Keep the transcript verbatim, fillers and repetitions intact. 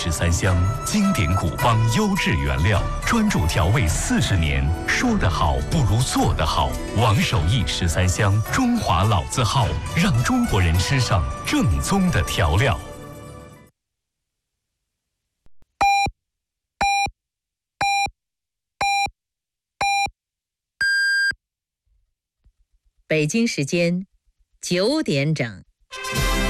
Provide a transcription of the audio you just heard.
十三香，经典古方优质原料，专注调味四十年。说得好不如做得好。王守义十三香，中华老字号，让中国人吃上正宗的调料。 北京时间九点整。